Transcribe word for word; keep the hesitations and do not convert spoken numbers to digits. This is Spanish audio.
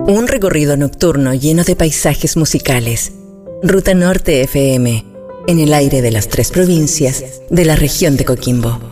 Un recorrido nocturno lleno de paisajes musicales. Ruta Norte F M, en el aire de las tres provincias de la región de Coquimbo.